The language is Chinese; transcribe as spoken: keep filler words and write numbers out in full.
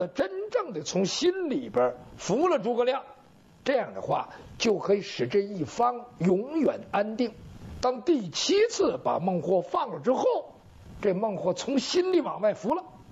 真正的从心里边服了诸葛亮，这样的话就可以使这一方永远安定。当第七次把孟获放了之后，这孟获从心里往外服了。